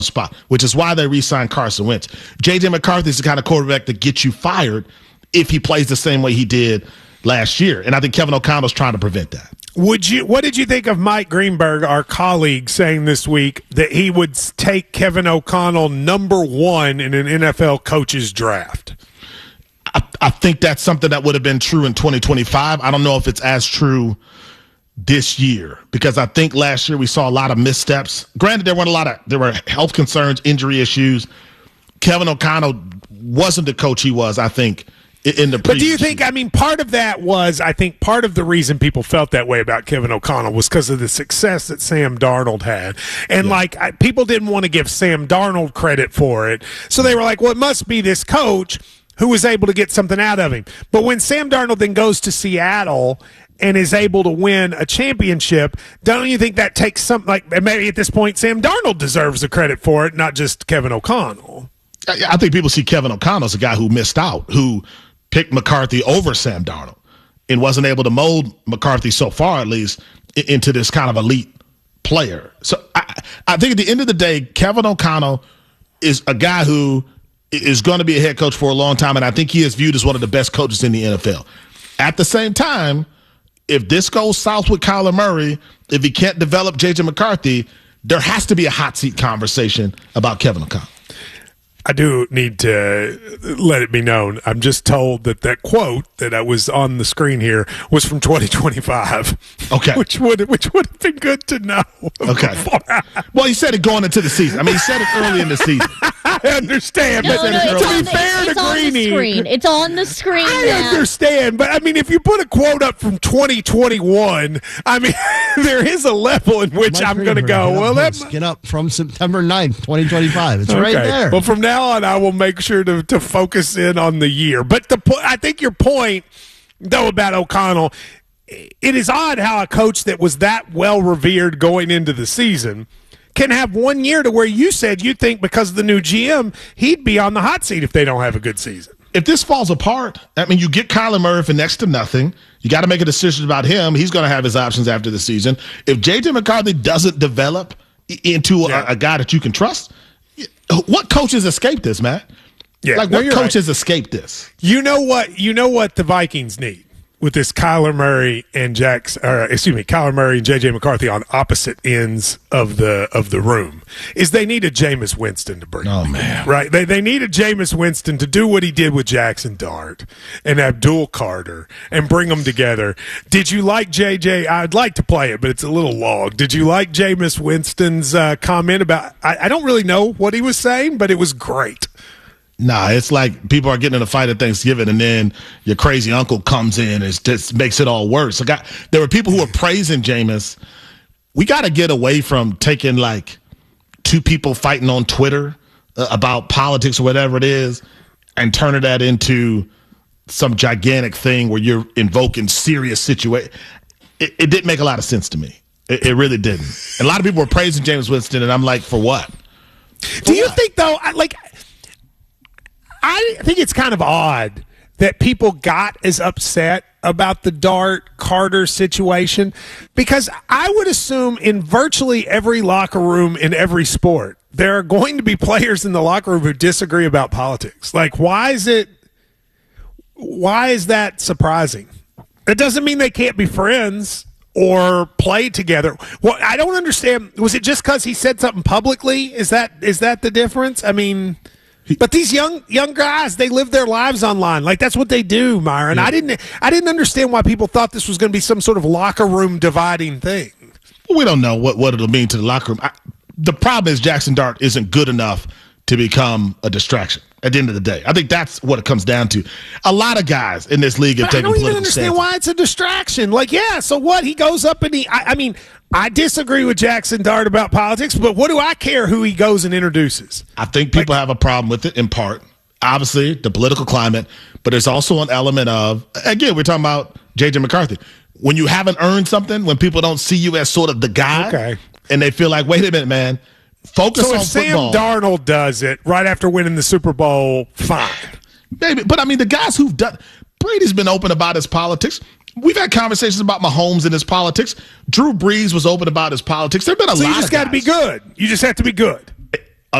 spot, which is why they re-signed Carson Wentz. J.J. McCarthy is the kind of quarterback that gets you fired if he plays the same way he did last year. And I think Kevin O'Connell's trying to prevent that. What did you think of Mike Greenberg, our colleague, saying this week that he would take Kevin O'Connell number 1 in an NFL coach's draft? I think that's something that would have been true in 2025. I don't know if it's as true this year, because I think last year we saw a lot of missteps. Granted, there were health concerns, injury issues. Kevin O'Connell wasn't the coach he was, I think, in the But do you think, part of that was, I think part of the reason people felt that way about Kevin O'Connell was because of the success that Sam Darnold had. And people didn't want to give Sam Darnold credit for it. So they were like, well, it must be this coach who was able to get something out of him. But when Sam Darnold then goes to Seattle and is able to win a championship, don't you think that takes maybe at this point Sam Darnold deserves the credit for it, not just Kevin O'Connell? I think people see Kevin O'Connell as a guy who missed out, who picked McCarthy over Sam Darnold and wasn't able to mold McCarthy so far, at least, into this kind of elite player. So I think at the end of the day, Kevin O'Connell is a guy who is going to be a head coach for a long time, and I think he is viewed as one of the best coaches in the NFL. At the same time, if this goes south with Kyler Murray, if he can't develop J.J. McCarthy, there has to be a hot seat conversation about Kevin O'Connell. I do need to let it be known. I'm just told that quote that was on the screen here was from 2025. Okay. Which would have been good to know. Okay. Well, he said it going into the season. He said it early in the season. I understand. No, but to be fair to Greeny, it's on the screen. I understand, but if you put a quote up from 2021, there is a level in which I'm going to go. Well, that's get up from September 9th, 2025. It's right there. Well, from now on, I will make sure to focus in on the year. But I think your point, though, about O'Connell, it is odd how a coach that was that well revered going into the season can have 1 year to where you said you think because of the new GM, he'd be on the hot seat if they don't have a good season. If this falls apart, you get Kyler Murray for next to nothing. You got to make a decision about him. He's going to have his options after the season. If J.J. McCarthy doesn't develop into a guy that you can trust, what coaches escape this, man? Yeah, what coaches escape this? You know what the Vikings need with this Kyler Murray and Kyler Murray and J.J. McCarthy on opposite ends of the room is they need a Jameis Winston to bring. Oh man, right? They need a Jameis Winston to do what he did with Jackson Dart and Abdul Carter and bring them together. Did you like J.J.? I'd like to play it, but it's a little long. Did you like Jameis Winston's comment about? I don't really know what he was saying, but it was great. Nah, it's like people are getting in a fight at Thanksgiving, and then your crazy uncle comes in and just makes it all worse. There were people who were praising Jameis. We got to get away from taking two people fighting on Twitter about politics or whatever it is and turning that into some gigantic thing where you're invoking serious situation. It didn't make a lot of sense to me. It really didn't. And a lot of people were praising Jameis Winston, and I'm like, for what? Do you think, though, I think it's kind of odd that people got as upset about the Dart Carter situation, because I would assume in virtually every locker room in every sport, there are going to be players in the locker room who disagree about politics. Why is that surprising? It doesn't mean they can't be friends or play together. Well, I don't understand. Was it just because he said something publicly? Is that the difference? But these young guys, they live their lives online. That's what they do, Myron. Yeah. I didn't understand why people thought this was going to be some sort of locker room dividing thing. We don't know what it'll mean to the locker room. The problem is Jackson Dart isn't good enough to become a distraction at the end of the day. I think that's what it comes down to. A lot of guys in this league have taken political stances. I don't even understand why it's a distraction. So what? He goes up and I disagree with Jackson Dart about politics, but what do I care who he goes and introduces? I think people have a problem with it in part. Obviously, the political climate, but there's also an element of, again, we're talking about J.J. McCarthy. When you haven't earned something, when people don't see you as sort of the guy, and they feel like, wait a minute, man, focus on football. So if Sam Darnold does it right after winning the Super Bowl, fine. Maybe, but the guys who've done, Brady's been open about his politics. We've had conversations about Mahomes and his politics. Drew Brees was open about his politics. There've been a lot of guys. So you just got to be good. You just have to be good.